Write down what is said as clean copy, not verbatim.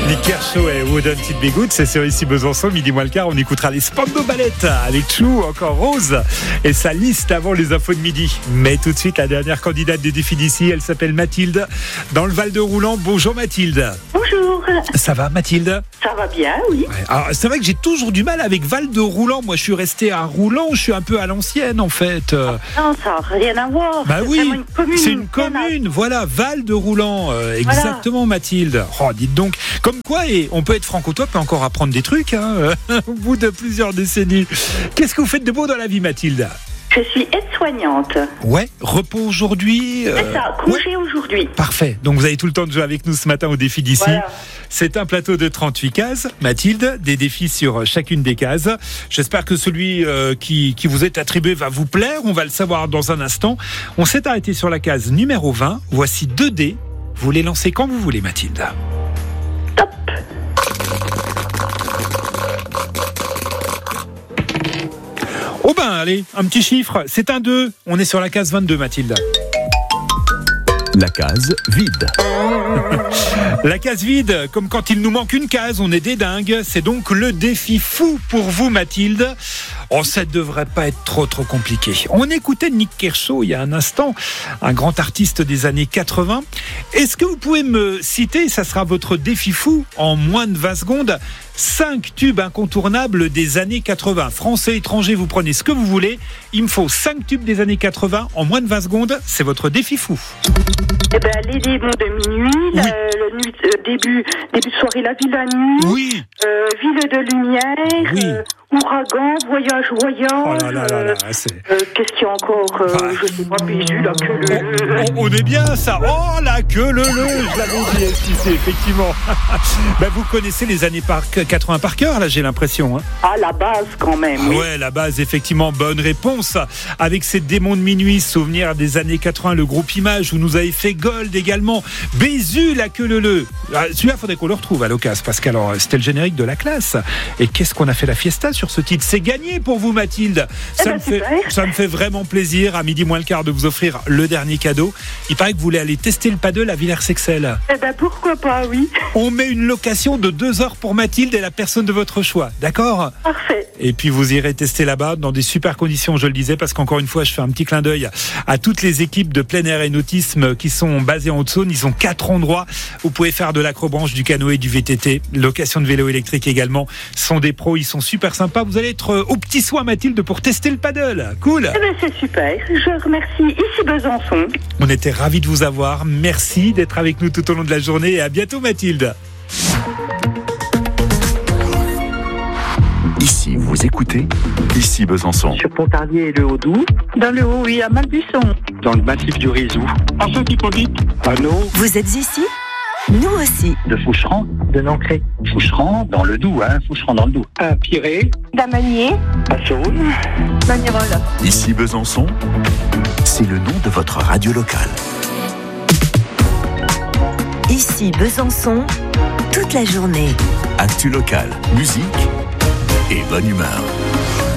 Nick Kershaw et Wouldn't It Be Good, c'est sur Ici Besançon, midi moins le quart. On écoutera les Spandau Ballet avec Chou, encore Rose et sa liste avant les infos de midi. Mais tout de suite, la dernière candidate du défi d'ici, elle s'appelle Mathilde, dans le Val de Roulant. Bonjour Mathilde. Bonjour. Ça va Mathilde? Ça va bien, oui. Ouais. Alors, c'est vrai que j'ai toujours du mal avec Val de Roulant. Moi, je suis resté à Roulant, je suis un peu à l'ancienne en fait. Non, ça n'a rien à voir. Bah c'est oui, c'est une commune, voilà, Val de Roulant, exactement Mathilde. Oh, dites donc, comme quoi, et on peut être franco-top et encore apprendre des trucs au bout de plusieurs décennies. Qu'est-ce que vous faites de beau dans la vie Mathilde? Je suis aide-soignante. Ouais, repos aujourd'hui. C'est ça, congé aujourd'hui. Parfait, donc vous avez tout le temps de jouer avec nous ce matin au défi d'ici. Voilà. C'est un plateau de 38 cases. Mathilde, des défis sur chacune des cases. J'espère que celui qui vous est attribué va vous plaire. On va le savoir dans un instant. On s'est arrêté sur la case numéro 20. Voici 2 dés. Vous les lancez quand vous voulez Mathilde. Top. Oh ben allez, un petit chiffre, c'est un 2. On est sur la case 22 Mathilde. La case vide. La case vide, comme quand il nous manque une case, on est des dingues. C'est donc le défi fou pour vous Mathilde. Oh, ça ne devrait pas être trop compliqué. On écoutait Nick Kershaw il y a un instant, un grand artiste des années 80. Est-ce que vous pouvez me citer, ça sera votre défi fou, en moins de 20 secondes, 5 tubes incontournables des années 80. Français, étrangers, vous prenez ce que vous voulez. Il me faut 5 tubes des années 80 en moins de 20 secondes. C'est votre défi fou. Eh ben, les démons de minuit, Oui. le nuit, début de soirée, la ville à nuit, Oui. ville de lumière, Oui. ouragan, voyage. Oh là là là là, c'est... Qu'est-ce qu'il y a encore Je sais pas, bijou, la queue, On est bien ça. Oh la queue le. Je l'avais dit esquissé, effectivement. Ben, vous connaissez les années 80 par cœur là, j'ai l'impression. Ah, la base quand même. Ah oui. ouais, la base, effectivement, bonne réponse. Avec ces démons de minuit, souvenir des années 80, le groupe Image, vous nous avez fait Gold également. Bézu, la queue le. Ah, celui-là, faudrait qu'on le retrouve à l'occasion, parce que alors, c'était le générique de la classe. Et qu'est-ce qu'on a fait la fiesta sur ce titre? C'est gagné pour vous, Mathilde. Ça me fait vraiment plaisir, à midi moins le quart, de vous offrir le dernier cadeau. Il paraît que vous voulez aller tester le paddle à Villers-Sexel. Eh ben, pourquoi pas, oui. On met une location de 2 heures pour Mathilde et la personne de votre choix, d'accord? Parfait. Et puis vous irez tester là-bas dans des super conditions, je le disais, parce qu'encore une fois, je fais un petit clin d'œil à toutes les équipes de plein air et nautisme qui sont basées en Haute-Saône. Ils ont 4 endroits où vous pouvez faire de l'acrobranche, du canoë, du VTT, location de vélo électrique également. Ce sont des pros, ils sont super sympas. Vous allez être au petit soin, Mathilde, pour tester le paddle. Cool. Eh ben, c'est super. Je remercie Ici Besançon. On était ravis de vous avoir. Merci d'être avec nous tout au long de la journée et à bientôt, Mathilde. Ici, vous écoutez Ici Besançon. Sur Pontarlier et le Haut-Doubs. Dans le Haut, oui, à Malbuisson. Dans le massif du Rizou. En Saint Hippolyte. Panot. Vous êtes ici? Nous aussi. De Foucheran. De Nancré. Foucheran dans le Doubs, Foucheran dans le Doubs. À Piré. Damanier. À Saône. Magnerolles. Ici Besançon, c'est le nom de votre radio locale. Ici Besançon, toute la journée. Actu locale, musique et bonne humeur.